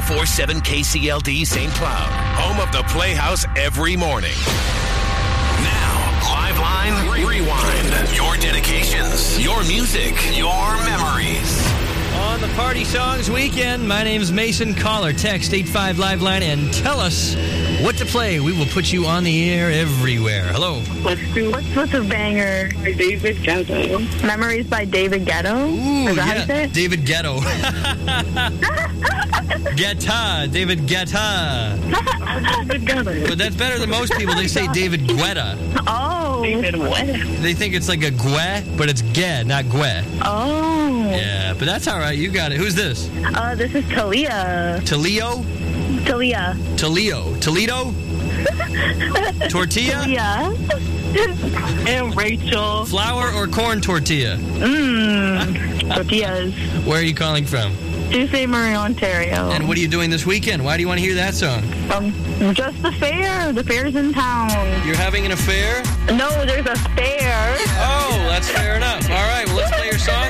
104.7 KCLD St. Cloud, home of the Playhouse every morning. Now, Live Line Rewind. Your dedications, your music, your memories. On the Party Songs Weekend, my name's Mason. Call or text 85 Live Line and tell us what to play. We will put you on the air everywhere. Hello. What's a banger? By David Guetta. Memories by David Guetta. Ooh, Is that how yeah. you say it? David Ghetto. Guetta. David Guetta. David Guetta. But that's better than most people. They say David Guetta. Oh. David what? They think it's like a gue, but it's ge, not gue. Oh. Yeah, but that's all right. You got it. Who's this? This is Talia. Talio? Talia. Toledo? Toledo? Tortilla? Yeah. And Rachel. Flour or corn tortilla? Tortillas. Where are you calling from? Sault Ste. Marie, Ontario. And what are you doing this weekend? Why do you want to hear that song? Just the fair. The fair's in town. You're having an affair? No, there's a fair.